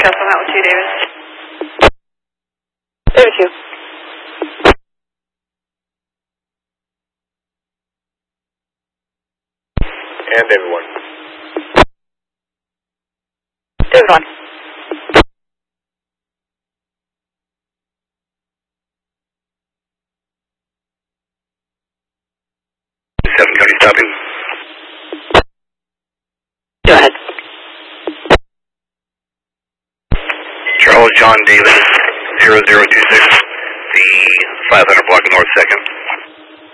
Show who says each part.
Speaker 1: Castle Mountain 2, Davis.
Speaker 2: David 2.
Speaker 3: And David 1.
Speaker 2: David 1.
Speaker 3: County stopping.
Speaker 2: Go ahead.
Speaker 3: Charles John Davis 0026, the 500 block north 2nd.